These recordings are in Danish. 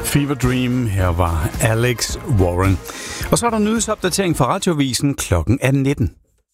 Fever Dream. Her var Alex Warren. Og så er der nyhedsopdatering fra Radioavisen. Klokken er 19.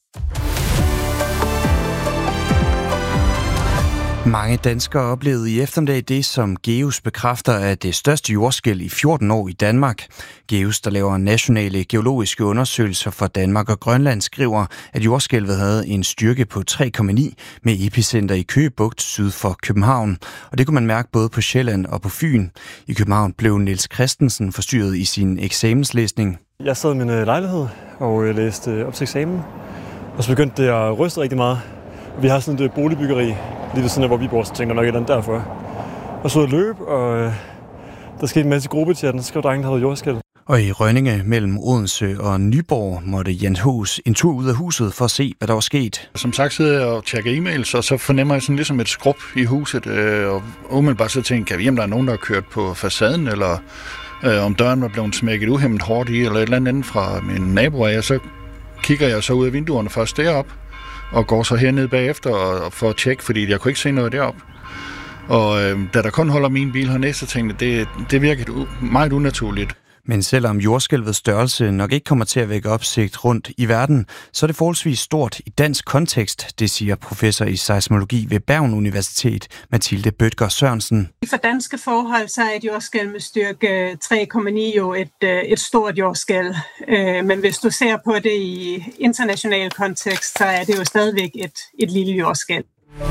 Mange danskere oplevede i eftermiddag det, som GEUS bekræfter er det største jordskælv i 14 år i Danmark. GEUS, der laver nationale geologiske undersøgelser for Danmark og Grønland, skriver, at jordskælvet havde en styrke på 3,9 med epicenter i Køge Bugt syd for København. Og det kunne man mærke både på Sjælland og på Fyn. I København blev Niels Christensen forstyrret i sin eksamenslæsning. Jeg sad i min lejlighed og læste op til eksamen, og så begyndte det at ryste rigtig meget. Vi har sådan et boligbyggeri lige ved siden af, hvor vi bor, så tænkte jeg nok et eller andet derfor. Og så løb, og der skete en masse gruppechatten, så skrev drengen, der havde jordskælv. Og i Rønninge mellem Odense og Nyborg måtte Jens Hus en tur ud af huset for at se, hvad der var sket. Som sagt sidder jeg og tjekker e-mails, og så fornemmer jeg sådan ligesom et skrub i huset. Og umiddelbart så tænker jeg, at der er nogen, der har kørt på facaden, eller om døren var blevet smækket uhæmmet hårdt i, eller et eller andet fra min nabo af. Og så kigger jeg så ud af vinduerne først derop, og går så hernede bagefter og får at tjekke, fordi jeg kunne ikke se noget derop. Og da der kun holder min bil hernede, så tænkte jeg, det virkede meget unaturligt. Men selvom jordskælvets størrelse nok ikke kommer til at vække opsigt rundt i verden, så er det forholdsvis stort i dansk kontekst, det siger professor i seismologi ved Bergen Universitet, Mathilde Bødker Sørensen. For danske forhold så er et jordskælv med styrke 3,9 jo et stort jordskælv. Men hvis du ser på det i international kontekst, så er det jo stadigvæk et lille jordskælv.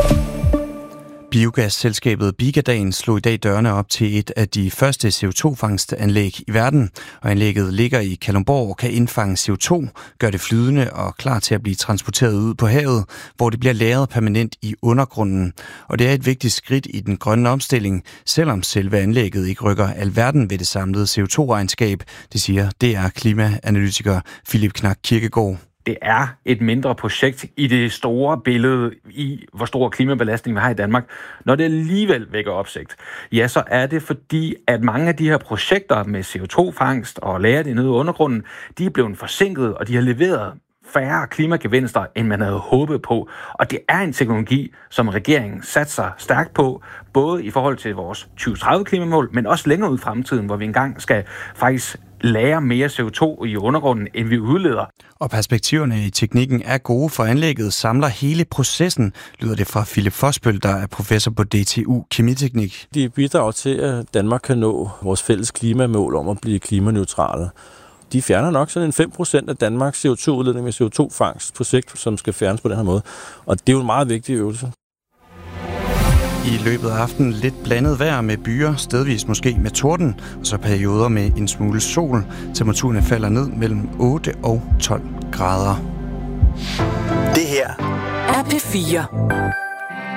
Biogasselskabet Bigadaen slog i dag dørene op til et af de første CO2-fangstanlæg i verden, og anlægget ligger i Kalundborg og kan indfange CO2, gøre det flydende og klar til at blive transporteret ud på havet, hvor det bliver lagret permanent i undergrunden. Og det er et vigtigt skridt i den grønne omstilling, selvom selve anlægget ikke rykker alverden ved det samlede CO2-regnskab, det siger DR klimaanalytiker Philip Knak Kirkegaard. Det er et mindre projekt i det store billede i, hvor stor klimabelastning vi har i Danmark. Når det alligevel vækker opsigt, ja, så er det fordi, at mange af de her projekter med CO2-fangst og lagre det nede i undergrunden, de er blevet forsinket, og de har leveret færre klimagevinster, end man havde håbet på. Og det er en teknologi, som regeringen satser stærkt på, både i forhold til vores 2030-klimamål, men også længere ud i fremtiden, hvor vi engang skal faktisk lagre mere CO2 i undergrunden, end vi udleder. Og perspektiverne i teknikken er gode, for anlægget samler hele processen, lyder det fra Philip Fosbøl, der er professor på DTU Kemiteknik. De bidrager til, at Danmark kan nå vores fælles klimamål om at blive klimaneutrale. De fjerner nok sådan en 5% af Danmarks CO2-udledning med CO2-fangstprojekt, som skal fjernes på den her måde. Og det er jo en meget vigtig øvelse. I løbet af aftenen lidt blandet vejr med byer, stedvis måske med torden, og så perioder med en smule sol. Temperaturerne falder ned mellem 8 og 12 grader. Det her er P4.